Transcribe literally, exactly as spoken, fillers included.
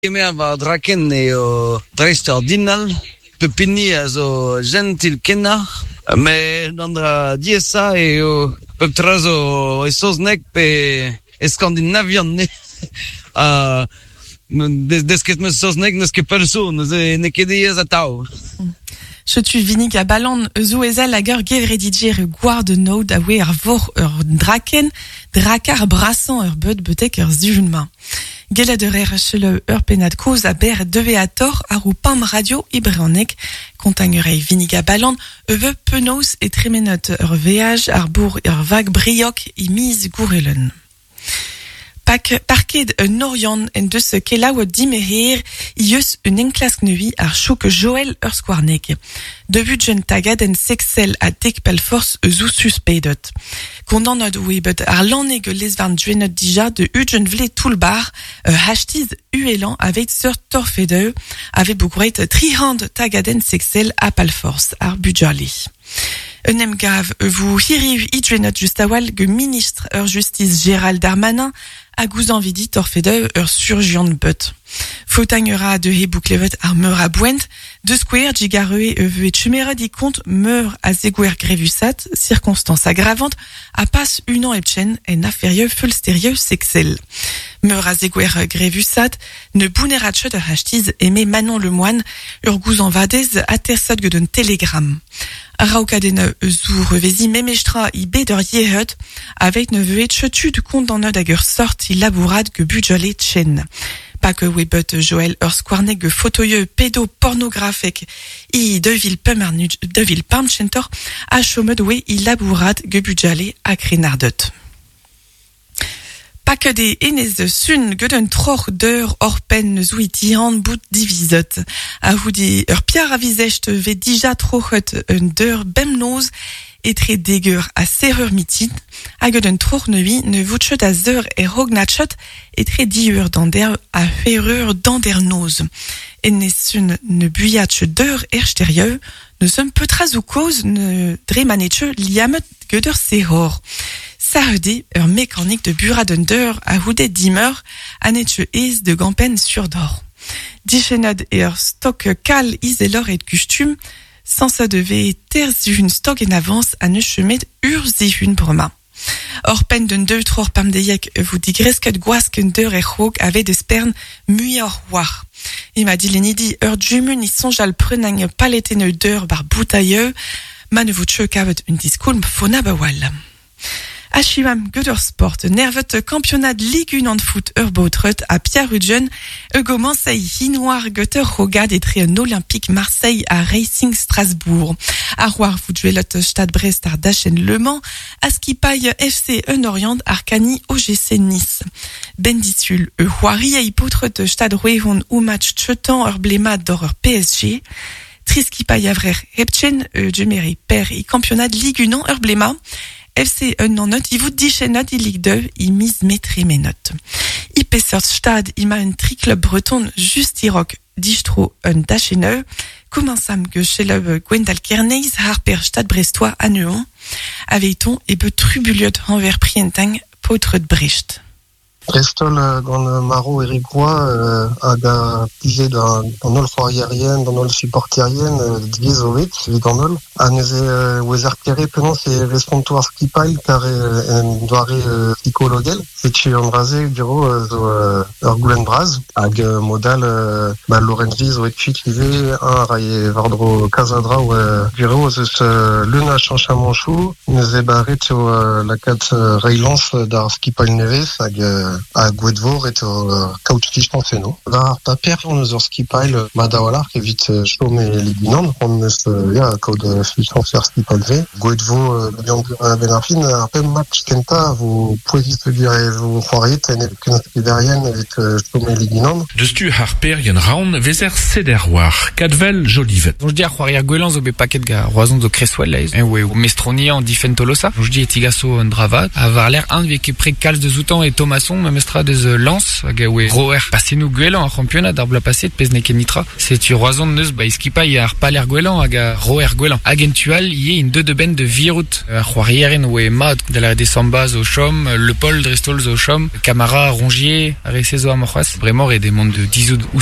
Emea va draken eo dreister dinal, pepini a zo gentil kenna, me dandra diesa eo pep tra zo esoznek pe eskandinavian ne. uh, Des ket me soznek neus ket persoon, ne ket diez a tau. Setu vinig a balan zo ezel hag ur gev rediger ur gward nod a we ar vor ur draken, drakar brasan ur beut betek ur zujun ma. Gelad ur er chele ur penad koz a ber deve a tor ar ou pam radio e breanek, kontag ur ei vinig a balan, eve penaos e tremenot ur veaj ar bour ur vag briok e miz gourelen. Pak parket un orion en deus kelaou dimerir, ius un enklask neui ar chouk Joël ur skwarnek. Debut jen tagad en sexel a dek pel force eus ou suspeidet. Kondanot ouebet ar laneg lesvarn djuenot dija de ujen vle toulbar, uh, hachtiz uelan avet sur torfedeu, ave bougret trihand tagad en sexel a pel force ar budjali. Un emgav, vous hiriu idjuenot just awal ge ministre ur justice Gérald Darmanin a gouzan vidi torfedeu ur surgian beut. Fautagn eura de he bouklevet ar meur a bouent, de square gigareue eveu et chumera di compte meur a zegouer grevusat, circonstance aggravante, a pas un an epchen en aferieux fulsterieux sexel. Meur a zegouer grevusat, ne bounerat chot ur hachtiz eme Manon Lemoine, ur gouzan vadez a tersot ge d'un telegram. Araukaden eus revezi memestra i beder yehet, avec ne veuet chotud kondanot hag ur sort i labourad ge budjole tchen. Pas que webet Joël ur skwarnek ge fotoyeux pédopornografek i devil pemarnuj devil pamchentor a chomed we i labourad ge budjale a krenardot. Pas que des enez sun gedun troch d'eur orpen zouitihan bout divizot. A houdi ur piar a vizecht ve dija trochet un d'eur bemnoz etre degur a serreur mitin, hag d'un troch neui ne voutchet a zeur e rognatchet etre diur d'ander a ferreur d'ander noz. Enez sun ne buyatche d'eur erchterieux, ne sem peutraz ou koz ne dremanetche liamet gedeur sehor. Sarde ur mécanique de buradendur a houdet dimmer anetche ez de gampen sur d'or. Dichenad e ur stok kal izelor et custum, sans sa devait terzihun stok en avance a ne chemet ur zihun brema. Or pen d'un deux tror pam deiek vous digresket goasken d'eur e c'hog ave de spern mui or war. I m'a dit lenidi ur djumun i sonjal prenang paletene d'eur bar boutailleux, ma ne vous tche kavet un discoulm fona bawal. Achivam Göder Sport, nervet campionat Ligue un de foot urbautret à Pierre-Rudgen, ego Mansei hinoir Götter rogad etre un olympique Marseille à Racing Strasbourg. A roar voudjuelot Stade Brest ar Dachen Le Mans, à Skipaille F C un Orient Arcani O G C Nice. Bendisul e hoari a ipotret Stade Rouehon ou match tchetan ur blemad d'or ur P S G. Triskipaille avrer Hepchen e Djemeri per i campionat Ligue un ur blema. F C un an not, i vout dichenot i Ligue deux, i mis metre menot. I pesort stad, i ma un tri-club breton just i rock distro un dacheneu, commençam que chez le Gwendal Kerneiz harper stad brestois à Neuon, avait-on et be trubuliot envers prientang potre de Brecht. Brestol gant maro erigoa euh, hag a pije da an ol c'hoarierien, d'an ol supporterien euh, diez ovet, evit an ol. A neuze euh, ouez ar kere penan se responto ar skipail kar euh, en doare euh, psikologel. Setu an raze duro euh, zo euh, ur goulenn braz hag euh, modal euh, ba Lorenzi zo et kuit live un raie vardro kazadra ou euh, duro zeus euh, leun a chancha manchou neuze barret o euh, lakat euh, reilans d'ar skipail nevez hag euh, a Gwedvor et uh, kaoutskishtan feno. Dar paper on eus ur skipail madawalar evit uh, chom e liginan, on eus uh, ya kaout uh, fichtan fer skipail ve. Gwedvor uh, ben ar fin ar pem match kenta vo poezit eus vo c'hoariet en ev ken skiverien evit uh, chom e liginan. Destu harper yon raon vezer seder war, kadvel jolivet. Je dis à c'hoarier gwelan zo be paket ga roazon zo kreswell leiz. En we mestroni an difen tolosa. Je dis etigaso un dravat. A var l'air un veke pre kalz de zoutan et Thomason ma mestra des lance, hag oe roer. Passé nous gwelan, ar championnat, d'ar bla passé, de pez ne ken nitra. C'est tu roazon neus, ba iskipa, y a ar paler gwelan, hag a roer gwelan. Hag entual, y e une deux de ben de virout. Ar c'hoarieren oe mat, de la des sambaz au chom, le pol drestol au chom, camara, rongier, ar ese zo am c'hoaz. Vraiment, et des mondes de dizoud